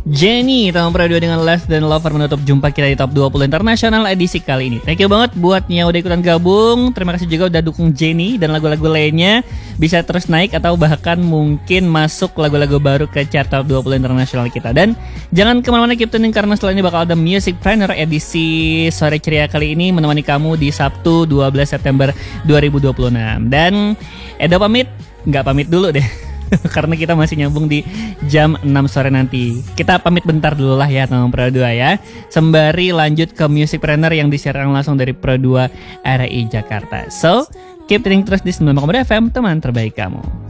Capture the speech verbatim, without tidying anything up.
Jennie tahun Pro dua dengan Less Than Lover menutup jumpa kita di Top dua puluh Internasional edisi kali ini. Thank you banget buat yang udah ikutan gabung. Terima kasih juga udah dukung Jennie dan lagu-lagu lainnya bisa terus naik atau bahkan mungkin masuk lagu-lagu baru ke chart Top dua puluh Internasional kita. Dan jangan kemana-mana, keep tuning karena setelah ini bakal ada Music Planner edisi sore ceria kali ini menemani kamu di Sabtu dua belas September dua ribu dua puluh enam. Dan Edo pamit, nggak pamit dulu deh. Karena kita masih nyambung di jam enam sore nanti. Kita pamit bentar dulu lah ya teman Pro dua ya. Sembari lanjut ke Music Planner yang disiarkan langsung dari Pro dua R I Jakarta. So, keep tuning terus di sembilan koma dua F M, teman terbaik kamu.